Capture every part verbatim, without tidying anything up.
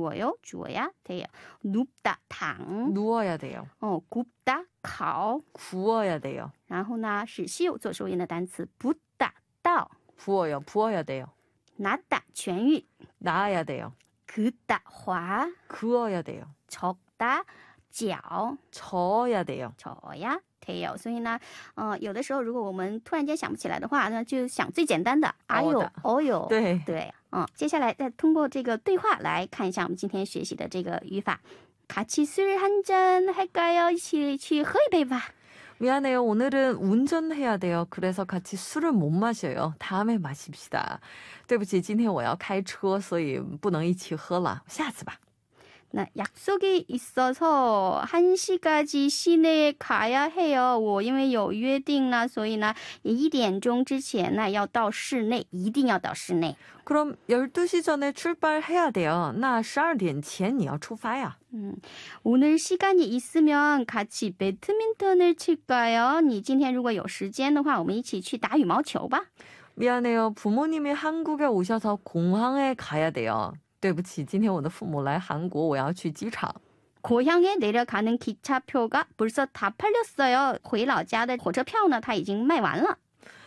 주어요. 주어야 돼요. 눕다, 당. 누워야 돼요. 어, 굽다, 烤. 구워야 돼요. 然后呢是稀有做收音的单词 붓다, 到. 부어요. 부어야 돼요. 낫다, 痊愈. 나아야 돼요. 긋다, 滑. 그어야 돼요. 적다, 搅. 저어야 돼요. 저야 돼요. 所以呢呃有的时候如果我们突然间想不起来的话呢就想最简单的 아요, 어요. 对对嗯接下来再通过这个对话来看一下我们今天学习的这个语法 같이 술 한 잔 할까요? 一起去喝一杯吧 미안해요. 오늘은 운전해야 돼요. 그래서 같이 술을 못 마셔요. 다음에 마십시다. 对不起今天我要开车所以不能一起喝了下次吧 나 약속이 있어서 한 시까지 시내에 가야 해요. 我因为有约定了所以呢一点钟之前呢要到室内一定要到室内 그럼 열두 시 전에 출발해야 돼요. 那十二点前你要出发呀 음, 오늘 시간이 있으면 같이 배드민턴을 칠까요? 你今天如果有时间的话我们一起去打羽毛球吧 미안해요. 부모님이 한국에 오셔서 공항에 가야 돼요. 对不起今天我的父母来韩国我要去机场 고향에 내려가는 기차표가 벌써 다 팔렸어요. 回老家的火车票呢它已经卖完了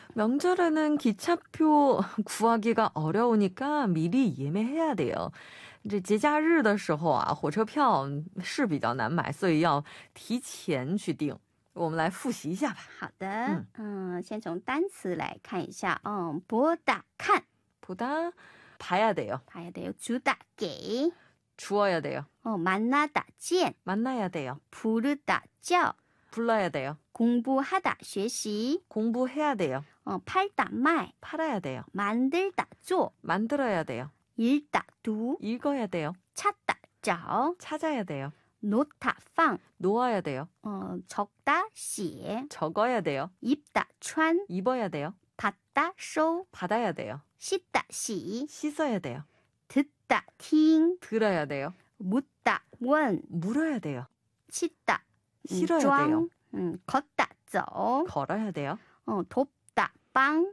명절에는 기차표 구하기가 어려우니까 미리 예매해야 돼요. 这节假日的时候啊火车票是比较难买所以要提前去订我们来复习一下吧好的嗯先从单词来看一下嗯 보다, 看 보다 봐야 돼요. 봐야 돼요. 주다, 给 주어야 돼요. 어, 만나다, 见 만나야 돼요. 부르다, 叫 불러야 돼요. 공부하다, 学习 공부해야 돼요. 어, 팔다, 卖 팔아야 돼요. 만들다, 做 만들어야 돼요. 읽다, 读 읽어야 돼요. 찾다, 找 찾아야 돼요. 놓다, 放 놓아야 돼요. 어, 적다, 写 적어야 돼요. 입다, 穿 입어야 돼요. 받다, 收 받아야 돼요. 씻다, 洗 씻어야 돼요. 듣다, 听 들어야 돼요. 묻다, 问 물어야 돼요. 치다, 실어야 庄 돼요. 음, 걷다, 走 걸어야 돼요. 어, 돕다, 帮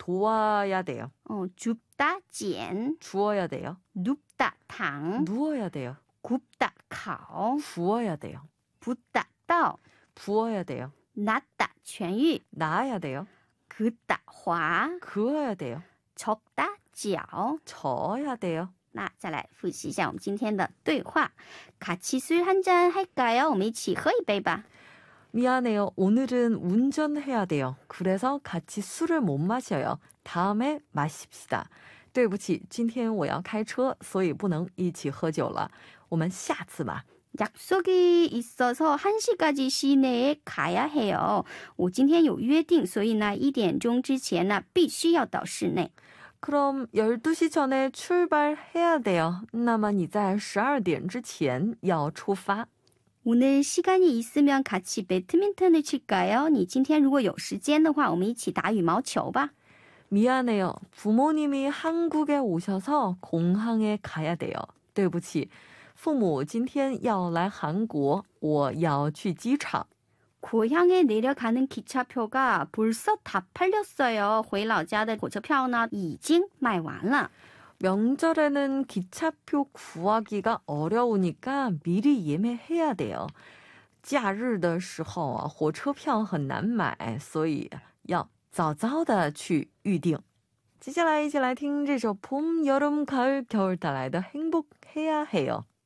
도와야 돼요. 어, 줍다, 捡 주어야 돼요. 눕다, 躺 누워야 돼요. 굽다, 烤 구워야 돼요. 붓다, 倒 부어야 돼요. 낫다, 痊愈 나아야 돼요. 긋다, 滑 그어야 돼요. 적다, 搅 저어야 돼요. 那再来复习一下我们今天的对话 같이 술 한 잔 할까요? 我们一起喝一杯吧 미안해요. 오늘은 운전해야 돼요. 그래서 같이 술을 못 마셔요. 다음에 마십시다. 对不起今天我要开车所以不能一起喝酒了我们下次吧 약속이 있어서 한 시까지 시내에 가야 해요. 我今天有约定所以呢一点钟之前呢必须要到室内 그럼 열두 시 전에 출발해야 돼요. 那么你在十二点之前要出发 오늘 시간이 있으면 같이 배드민턴을 칠까요? 你今天如果有时间的话我们一起打羽毛球吧 미안해요. 부모님이 한국에 오셔서 공항에 가야 돼요. 对不起父母今天要来韩国我要去机场 고향에 내려가는 기차표가 벌써 다 팔렸어요. 回老家的火车票呢已经卖完了 명절에는 기차표 구하기가 어려우니까 미리 예매해야 돼요. 假日的时候啊火车票很难买所以要早早的去预定接下来一起来听这首봄, 여름, 가을, 겨울带来的행복해야 해요